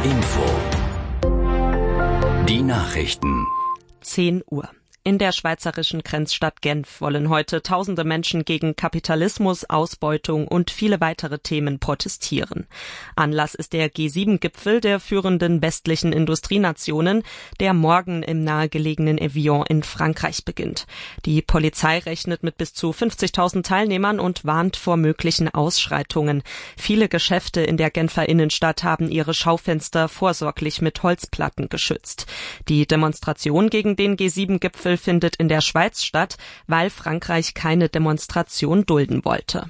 Info. Die Nachrichten. 10 Uhr. In der schweizerischen Grenzstadt Genf wollen heute tausende Menschen gegen Kapitalismus, Ausbeutung und viele weitere Themen protestieren. Anlass ist der G7-Gipfel der führenden westlichen Industrienationen, der morgen im nahegelegenen Evian in Frankreich beginnt. Die Polizei rechnet mit bis zu 50.000 Teilnehmern und warnt vor möglichen Ausschreitungen. Viele Geschäfte in der Genfer Innenstadt haben ihre Schaufenster vorsorglich mit Holzplatten geschützt. Die Demonstration gegen den G7-Gipfel findet in der Schweiz statt, weil Frankreich keine Demonstration dulden wollte.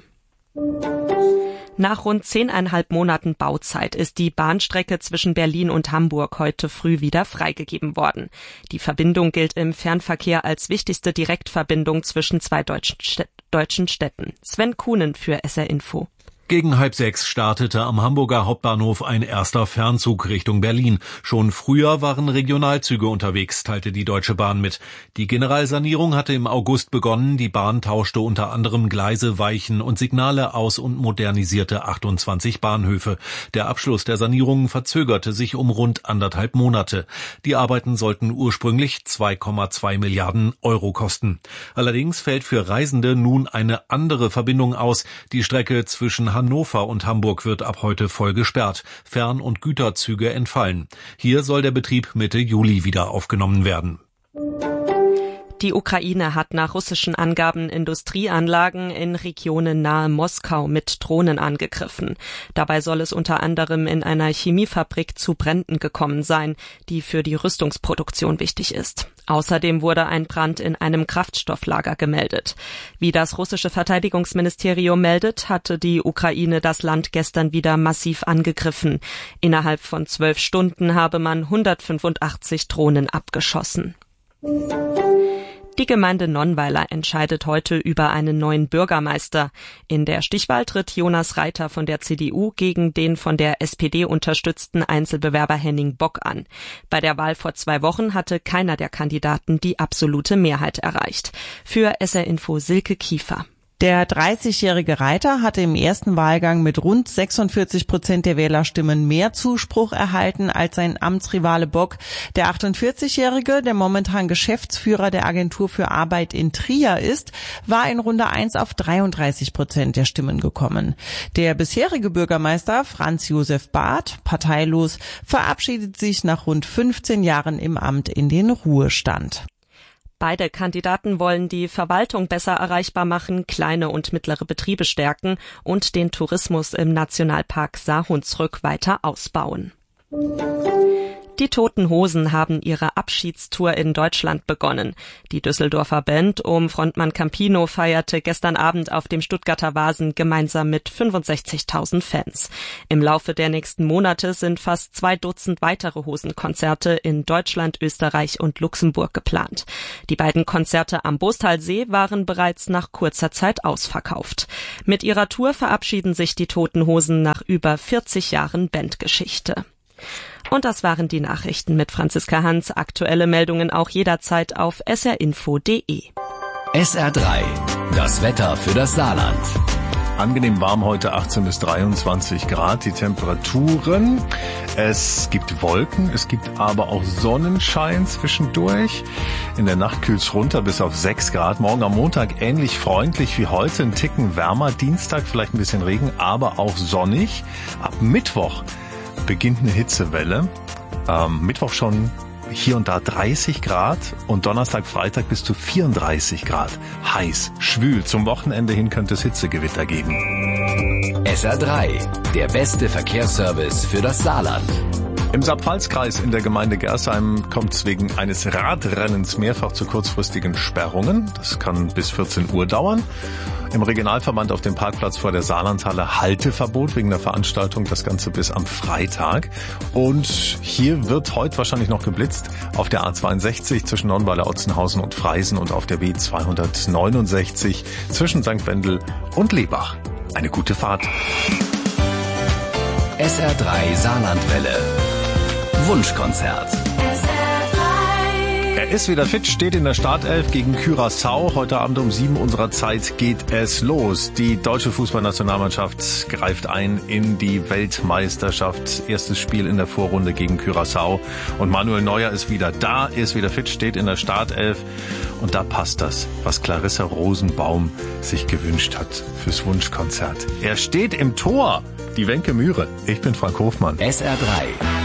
Nach rund 10,5 Monaten Bauzeit ist die Bahnstrecke zwischen Berlin und Hamburg heute früh wieder freigegeben worden. Die Verbindung gilt im Fernverkehr als wichtigste Direktverbindung zwischen zwei deutschen Städten. Sven Kuhnen für SR Info. Gegen 5:30 startete am Hamburger Hauptbahnhof ein erster Fernzug Richtung Berlin. Schon früher waren Regionalzüge unterwegs, teilte die Deutsche Bahn mit. Die Generalsanierung hatte im August begonnen. Die Bahn tauschte unter anderem Gleise, Weichen und Signale aus und modernisierte 28 Bahnhöfe. Der Abschluss der Sanierung verzögerte sich um rund 1,5 Monate. Die Arbeiten sollten ursprünglich 2,2 Milliarden Euro kosten. Allerdings fällt für Reisende nun eine andere Verbindung aus. Die Strecke zwischen Hannover und Hamburg wird ab heute voll gesperrt. Fern- und Güterzüge entfallen. Hier soll der Betrieb Mitte Juli wieder aufgenommen werden. Die Ukraine hat nach russischen Angaben Industrieanlagen in Regionen nahe Moskau mit Drohnen angegriffen. Dabei soll es unter anderem in einer Chemiefabrik zu Bränden gekommen sein, die für die Rüstungsproduktion wichtig ist. Außerdem wurde ein Brand in einem Kraftstofflager gemeldet. Wie das russische Verteidigungsministerium meldet, hatte die Ukraine das Land gestern wieder massiv angegriffen. Innerhalb von 12 Stunden habe man 185 Drohnen abgeschossen. Die Gemeinde Nonnweiler entscheidet heute über einen neuen Bürgermeister. In der Stichwahl tritt Jonas Reiter von der CDU gegen den von der SPD unterstützten Einzelbewerber Henning Bock an. Bei der Wahl vor 2 Wochen hatte keiner der Kandidaten die absolute Mehrheit erreicht. Für SR Info Silke Kiefer. Der 30-jährige Reiter hatte im ersten Wahlgang mit rund 46% der Wählerstimmen mehr Zuspruch erhalten als sein Amtsrivale Bock. Der 48-jährige, der momentan Geschäftsführer der Agentur für Arbeit in Trier ist, war in Runde 1 auf 33% der Stimmen gekommen. Der bisherige Bürgermeister Franz Josef Barth, parteilos, verabschiedet sich nach rund 15 Jahren im Amt in den Ruhestand. Beide Kandidaten wollen die Verwaltung besser erreichbar machen, kleine und mittlere Betriebe stärken und den Tourismus im Nationalpark Saar-Hunsrück weiter ausbauen. Die Toten Hosen haben ihre Abschiedstour in Deutschland begonnen. Die Düsseldorfer Band um Frontmann Campino feierte gestern Abend auf dem Stuttgarter Vasen gemeinsam mit 65.000 Fans. Im Laufe der nächsten Monate sind fast 2 Dutzend weitere Hosenkonzerte in Deutschland, Österreich und Luxemburg geplant. Die beiden Konzerte am Bostalsee waren bereits nach kurzer Zeit ausverkauft. Mit ihrer Tour verabschieden sich die Toten Hosen nach über 40 Jahren Bandgeschichte. Und das waren die Nachrichten mit Franziska Hans. Aktuelle Meldungen auch jederzeit auf srinfo.de. SR3, das Wetter für das Saarland. Angenehm warm heute, 18 bis 23 Grad, die Temperaturen. Es gibt Wolken, es gibt aber auch Sonnenschein zwischendurch. In der Nacht kühlt's runter bis auf 6 Grad. Morgen am Montag ähnlich freundlich wie heute, ein Ticken wärmer. Dienstag vielleicht ein bisschen Regen, aber auch sonnig. Ab Mittwoch beginnt eine Hitzewelle. Mittwoch schon hier und da 30 Grad und Donnerstag, Freitag bis zu 34 Grad. Heiß, schwül. Zum Wochenende hin könnte es Hitzegewitter geben. SR3, der beste Verkehrsservice für das Saarland. Im Saar-Pfalz-Kreis in der Gemeinde Gersheim kommt es wegen eines Radrennens mehrfach zu kurzfristigen Sperrungen. Das kann bis 14 Uhr dauern. Im Regionalverband auf dem Parkplatz vor der Saarlandhalle Halteverbot wegen der Veranstaltung. Das Ganze bis am Freitag. Und hier wird heute wahrscheinlich noch geblitzt auf der A62 zwischen Nonnweiler, Otzenhausen und Freisen und auf der B269 zwischen St. Wendel und Lebach. Eine gute Fahrt. SR3 Saarlandwelle. Wunschkonzert. Er ist wieder fit, steht in der Startelf gegen Curaçao. Heute Abend um 7 unserer Zeit geht es los. Die deutsche Fußballnationalmannschaft greift ein in die Weltmeisterschaft. Erstes Spiel in der Vorrunde gegen Curaçao. Und Manuel Neuer ist wieder da, ist wieder fit, steht in der Startelf. Und da passt das, was Clarissa Rosenbaum sich gewünscht hat fürs Wunschkonzert. Er steht im Tor, die Wenke Mühre. Ich bin Frank Hofmann. SR3